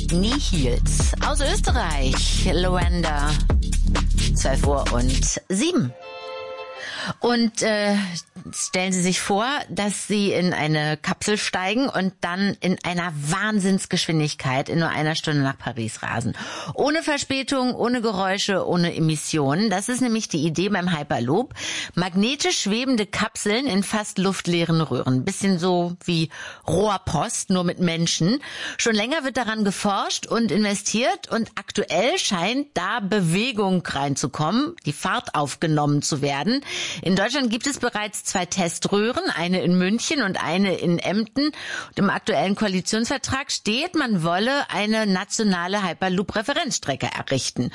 Knee Heels. Aus Österreich, Luanda, 12:07 Uhr. Und stellen Sie sich vor, dass Sie in eine Kapsel steigen und dann in einer Wahnsinnsgeschwindigkeit in nur einer Stunde nach Paris rasen. Ohne Verspätung, ohne Geräusche, ohne Emissionen. Das ist nämlich die Idee beim Hyperloop. Magnetisch schwebende Kapseln in fast luftleeren Röhren. Bisschen so wie Rohrpost, nur mit Menschen. Schon länger wird daran geforscht und investiert und aktuell scheint da Bewegung reinzukommen, die Fahrt aufgenommen zu werden. In Deutschland gibt es bereits 2 Teströhren, eine in München und eine in Emden. Und im aktuellen Koalitionsvertrag steht, man wolle eine nationale Hyperloop-Referenzstrecke errichten.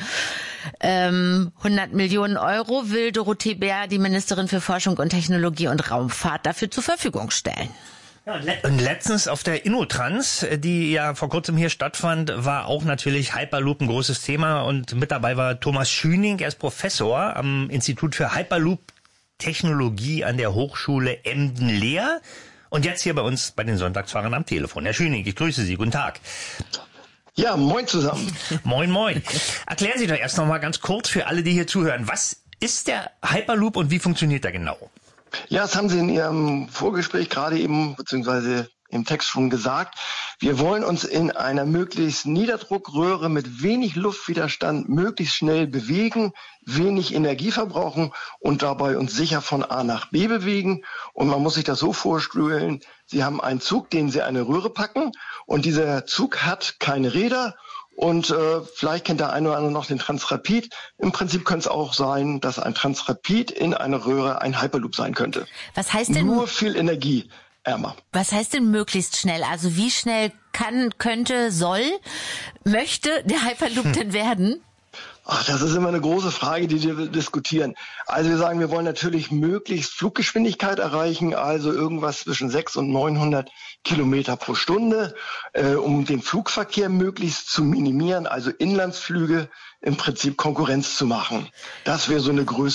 100 Millionen Euro will Dorothee Bär, die Ministerin für Forschung und Technologie und Raumfahrt, dafür zur Verfügung stellen. Ja, und letztens auf der InnoTrans, die ja vor kurzem hier stattfand, war auch natürlich Hyperloop ein großes Thema und mit dabei war Thomas Schüning, er ist Professor am Institut für Hyperloop-Technologie an der Hochschule Emden-Leer und jetzt hier bei uns bei den Sonntagsfahrern am Telefon. Herr Schüning, ich grüße Sie, guten Tag. Ja, moin zusammen. Moin, moin. Erklären Sie doch erst noch mal ganz kurz für alle, die hier zuhören, was ist der Hyperloop und wie funktioniert er genau? Ja, das haben Sie in Ihrem Vorgespräch gerade eben, beziehungsweise im Text schon gesagt. Wir wollen uns in einer möglichst Niederdruckröhre mit wenig Luftwiderstand möglichst schnell bewegen, wenig Energie verbrauchen und dabei uns sicher von A nach B bewegen. Und man muss sich das so vorstellen, Sie haben einen Zug, den Sie eine Röhre packen und dieser Zug hat keine Räder. Und vielleicht kennt der eine oder andere noch den Transrapid. Im Prinzip könnte es auch sein, dass ein Transrapid in einer Röhre ein Hyperloop sein könnte. Was heißt denn? Nur viel energieärmer. Was heißt denn möglichst schnell? Also wie schnell kann, könnte, soll, möchte der Hyperloop denn werden? Ach, das ist immer eine große Frage, die wir diskutieren. Also wir sagen, wir wollen natürlich möglichst Fluggeschwindigkeit erreichen, also irgendwas zwischen 600 und 900 Kilometer pro Stunde, um den Flugverkehr möglichst zu minimieren, also Inlandsflüge im Prinzip Konkurrenz zu machen. Das wäre so eine Größe.